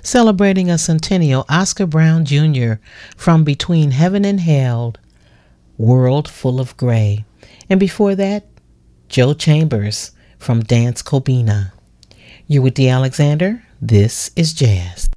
celebrating a centennial, Oscar Brown Jr. from Between Heaven and Hell, World Full of Gray. And before that, Joe Chambers from Dance Kobina. You're with D. Alexander. This is Jazz.